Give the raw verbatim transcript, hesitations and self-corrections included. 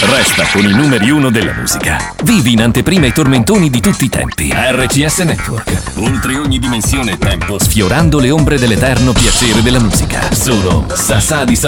Resta con i numeri uno della musica. Vivi in anteprima i tormentoni di tutti i tempi. R C S Network. Oltre ogni dimensione e tempo, sfiorando le ombre dell'eterno piacere della musica. Solo Sasà di